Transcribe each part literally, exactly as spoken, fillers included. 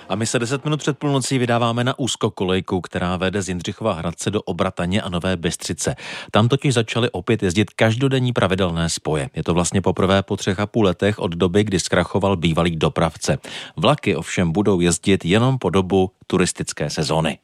A my se deset minut před půlnocí vydáváme na úzkokolejku, která vede z Jindřichova Hradce do Obrataně a Nové Bystřice. Tam totiž začaly opět jezdit každodenní pravidelné spoje. Je to vlastně poprvé po třech a půl letech od doby, kdy zkrachoval bývalý dopravce. Vlaky ovšem budou jezdit jenom po dobu turistické sezóny.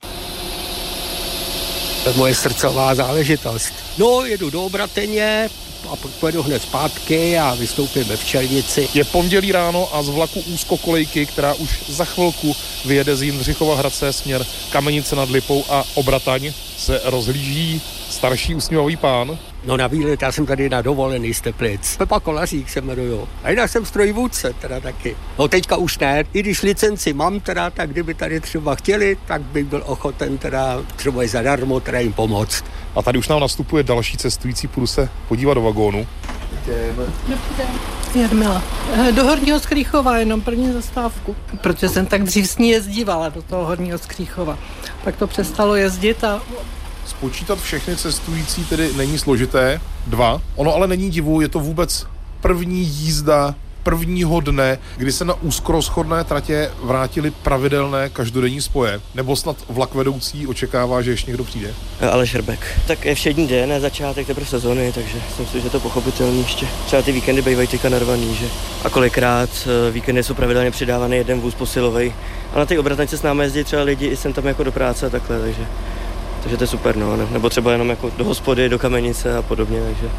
To je moje srdcová záležitost. No, jedu do Obrateně a pak pojedu hned zpátky a vystoupím ve Včelnici. Je pondělí ráno a z vlaku úzkokolejky, která už za chvilku vyjede z Jindřichova Hradce směr Kamenice nad Lipou a Obrataň, se rozhlíží starší usměvavý pán. No na výlet, já jsem tady na dovolený z Teplic. Pepa Kolařík se jmenuju. A jinak jsem strojvůdce teda taky. No teďka už ne, i když licenci mám teda, tak kdyby tady třeba chtěli, tak bych byl ochoten teda třeba i zadarmo teda jim pomoct. A tady už nám nastupuje další cestující, půjdu se podívat do vagónu. Jarmila. Do Horního Skrýchova, jenom první zastávku. Protože jsem tak dřív s ní jezdívala do toho Horního Skrýchova. Pak to přestalo jezdit a... Spočítat všechny cestující tedy není složité. Dva. Ono ale není divu, je to vůbec první jízda prvního dne, kdy se na úzkorozchodné tratě vrátily pravidelné každodenní spoje. Nebo snad vlak vedoucí očekává, že ještě někdo přijde? Aleš Hrbek. Tak je všední den, na začátek teprve sezóny, takže si myslím, že to pochopitelný ještě. Třeba ty víkendy bývají teďka narvaný, že? A kolikrát víkendy jsou pravidelně přidávaný jeden vůz posilovej. A na té Obratance s námi jezdí třeba lidi i sem tam jako do práce a takhle, takže, takže to je super, no. Nebo třeba jenom jako do hospody, do Kamenice a podobně, takže.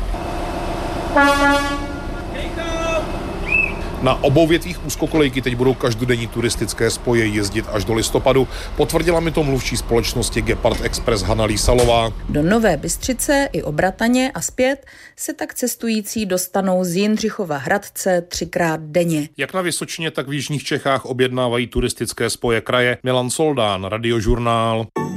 Na obou větvích úzkokolejky teď budou každodenní turistické spoje jezdit až do listopadu. Potvrdila mi to mluvčí společnosti Gepard Express Hana Lísalová. Do Nové Bystřice i Obrataně a zpět se tak cestující dostanou z Jindřichova Hradce třikrát denně. Jak na Vysočině, tak v jižních Čechách objednávají turistické spoje kraje. Milan Soldán, Radiožurnál.